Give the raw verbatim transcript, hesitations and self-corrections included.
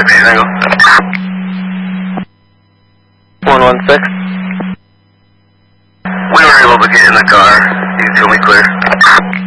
six, single. one one six. We were able to get in the car. You told me clear.